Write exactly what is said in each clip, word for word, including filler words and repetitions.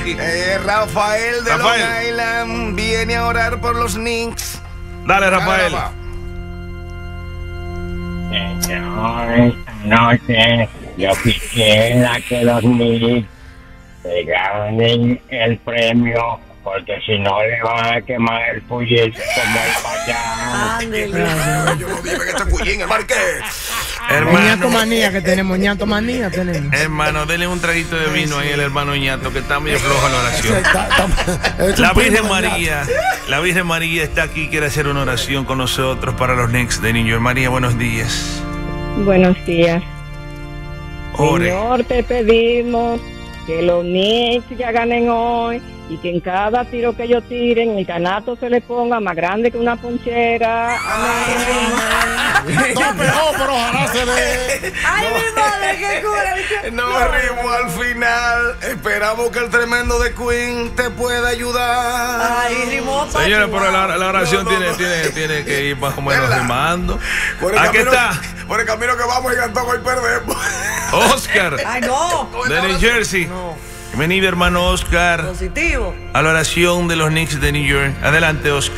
aquí. Eh, Rafael de Rafael. Long Island viene a orar por los Knicks. Dale, Rafael. Señor, no sé, yo quisiera que los Knicks se ganen el premio, porque si no le van a quemar el puñete como el payán. Ándele. Yo no dije que este cullín, el marqués. Hermano, Ñato manía que tenemos, ñato manía tenemos. hermano, denle un traguito de vino ahí al hermano Ñato, que está medio flojo en la oración. Está- está- es un La Virgen primo de María, la Virgen María está aquí, quiere hacer una oración con nosotros para los Knicks de New York. María, buenos días. Buenos días. Ore. Señor, te pedimos que los Knicks ya ganen hoy y que en cada tiro que ellos tiren el canasto se le ponga más grande que una ponchera. Amén. No, pero, pero ojalá se dé. Ay, mi madre, qué cura. No rimos al final. Esperamos que el tremendo de Queen te pueda ayudar. Ay, rimó. Pachi, Señores, pero wow. la, la oración No, no, tiene, no. tiene, tiene que ir más o menos ¿Verdad? rimando. Por el Aquí camino- está Por el camino que vamos y cantamos y perdemos. Oscar Ay, no. de New Jersey. No. Bienvenido, hermano Oscar, Positivo. a la oración de los Knicks de New York. Adelante, Oscar.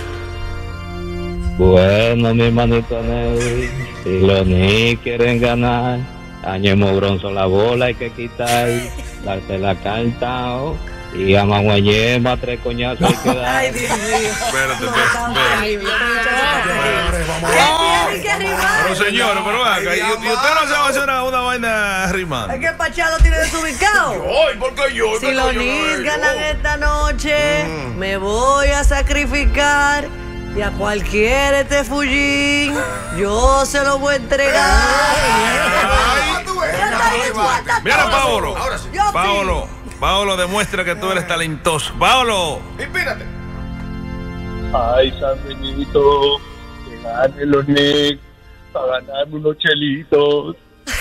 Bueno, mi manito Nelly, si los Knicks quieren ganar, añemos bronzo la bola hay que quitar, darte la carta oh, y a Maguayema tres coñazos hay que dar. Ay, Dios mío. Espérate, No, espérate, tan espérate. terrible, este muchacho tan terrible. Vamos ¿Qué tiene que rimar? Pero señor, pero acá, y, y usted no se va a hacer una, una vaina rimando. Es que el Pachado tiene desubicado. Ay, ¿por qué yo? Si los Knicks ganan esta noche, me voy a sacrificar. Y a cualquier este fullín, yo se lo voy a entregar. Ya está dispuesta Mira, todo. Paolo. Ahora sí. Yo sí. Paolo, Paolo demuestra que tú eres talentoso. Paolo. Inspírate. Ay, San Benito, que ganen los Knicks para ganarme unos chelitos.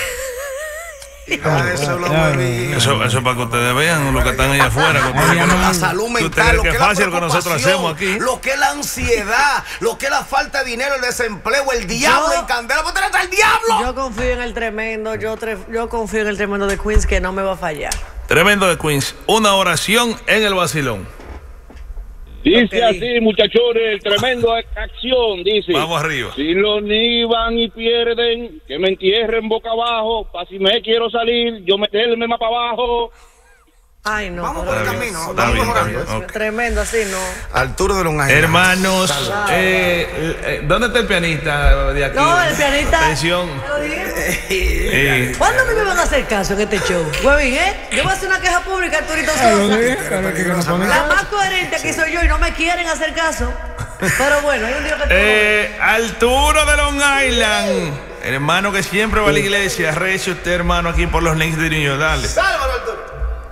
Ah, eso lo bebí. Eso, eso es para que ustedes vean lo que están allá afuera. que ustedes- Ay, la salud que ustedes mental, lo que que es es la fácil que nosotros preocupación, hacemos aquí. lo que es la ansiedad, lo que es la falta de dinero, el desempleo, el diablo Yo- en candela. ¿Por qué trae el diablo? Yo confío en el tremendo, yo, tre- yo confío en el tremendo de Queens que no me va a fallar. Tremendo de Queens. Una oración en el vacilón. Dice Ok. así, muchachones, tremendo acción, dice. Vamos arriba. Si los Knicks van y pierden, que me entierren boca abajo, para si me quiero salir, yo meterme más para abajo. Ay, no. Vamos pero- por el Está bien, camino, está vamos bien, mejorando. está bien. Ok. Tremendo así, no. Arturo de Long Island. Hermanos, eh, eh, ¿dónde está el pianista de aquí? No, el pianista. Atención. Lo dije. Eh, ¿Cuándo me van a hacer caso en este show? Huevín, ¿eh? Yo voy a hacer una queja pública, Arturito Lo Sosa. dije, pero que nos ponen- La más coherente aquí soy yo y no me quieren hacer caso. Pero bueno, hay un día que te eh, Arturo de Long Island. Hermano que siempre va a la iglesia. Rece usted, hermano, aquí por los Knicks de New York. Dale. Sálvalo, Arturo.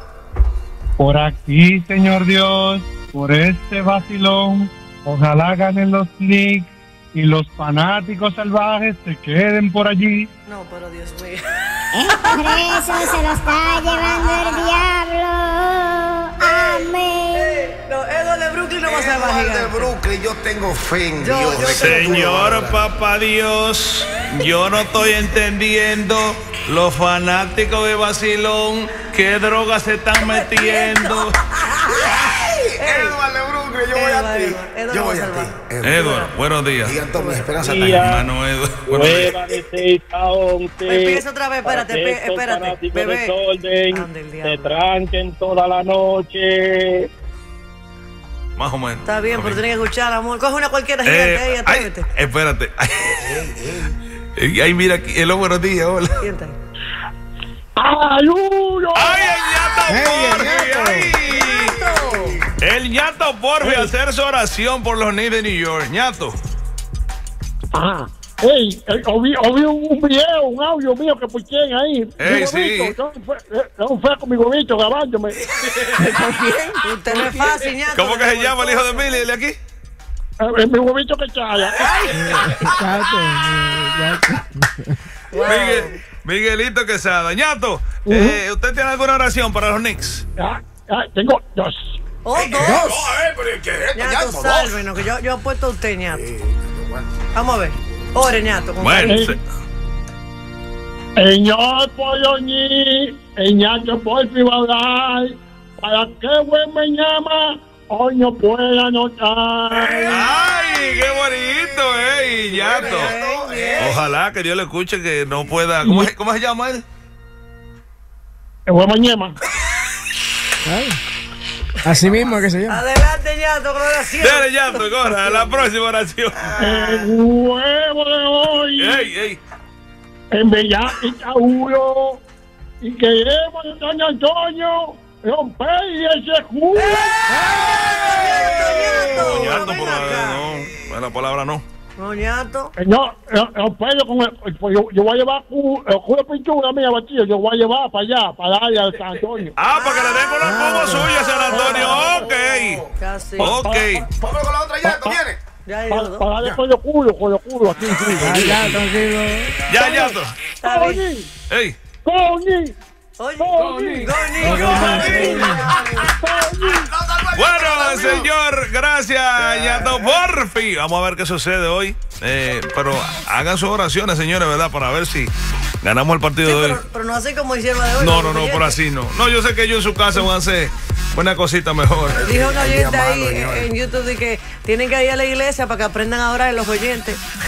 Por aquí, Señor Dios, por este vacilón, ojalá ganen los Knicks y los fanáticos salvajes se queden por allí. No, pero Dios mío. Por eso se lo está llevando el diablo. Amén. No, Edward de Brooklyn no va a ser más Eduardo de gigante. Brooklyn, yo tengo fe en Yo- Dios. yo de que tengo- tú lo vas a Señor lograr. Papá Dios, yo no estoy entendiendo los fanáticos de Basilón, qué drogas se están metiendo. Eduardo de Brooklyn, yo voy a Edward, ti. Edward, Edward Yo va voy a a ti. salvar. Edward, buenos días. Gigantón, mi esperanza Día. está ahí. Hermano Edward, buenos días. Muévanse, caonte, Empieza otra vez, espérate, para que espe- estos espérate, fanáticos bebé. desorden, Ande el diablo. se tranquen toda la noche. Más o menos. Está bien, pero tienes que escuchar, amor. Coge una cualquiera Eh, gigante ahí, ay, atrévete. espérate. Ay, ay, ay, mira aquí, el buenos días, hola. Sienta ahí. ¡Ayuyo! ¡Ay, el ñato Ey, el Porfi! ñato. ¡Ay! El ñato Porfi a hacer su oración por los Knicks de New York. ñato. Ah, hey, eh, oí, oí un, un video, un audio mío que pusieron ahí. Ey, Mi sí. huevito, yo fue- eh, un fue con mi huevito grabándome. Usted no es fácil, ñato. ¿Cómo que se llama el hijo de Billy, el de aquí? Eh, eh, mi huevito que chaya. Chato, chato. Wow. Miguel, Miguelito Quesada. ñato, eh, ¿usted tiene alguna oración para los Knicks? Ah, ah, tengo dos. Oh, dos. No, eh, pero ¿qué es esto? ñato, Ñato, dos. sálvenos, que yo, yo apuesto a usted, ñato. Vamos a ver. Ore, ñato. Con Bueno, cariño. se- Señor Poloñi, el ñato por fin va a hablar. para que buen me llama, hoy no pueda notar. ¡Ay, qué bonito, eh! Yato. Ojalá que Dios le escuche que no pueda. ¿Cómo, es- cómo se llama él? El buen mañana. Ay. Así mismo es que se llama. Adelante, Yato, con la oración. Dale, Yato, corra, la próxima oración. El huevo de hoy. ¡Ey, ey! En Bella y Tauro. Y queremos de San Antonio romper ese jugo. No, Yato, por la, no, la palabra no. No, Yato. No, romperlo con el. Pues yo, yo voy a llevar ju- el jugo de pintura mía, batido. Yo voy a llevar para allá, para el área de San Antonio. Ah, para que le den con los cubos suyos, San Antonio. Ok. Casi. Ok. Vámonos con la otra ya, ¿tú vienes? Ya, Para, Yato. para darle con el culo, con el culo aquí. Sí. Ah, ya, tranquilo. Ya, Yato. Está bien. Tony, Ey. Tony, Oye, Tony, Tony, Bueno, señor, gracias, Yato, por fin. Vamos a ver qué sucede hoy. Eh, pero hagan sus oraciones, señores, ¿verdad? Para ver si ganamos el partido Sí, de hoy. pero, pero no así como hicieron la de hoy. No, los no, no, oyentes. por así no. No, yo sé que ellos en su casa van a hacer una cosita mejor. Dijo un oyente ahí llamando, señores. en YouTube de que tienen que ir a la iglesia para que aprendan a orar los oyentes.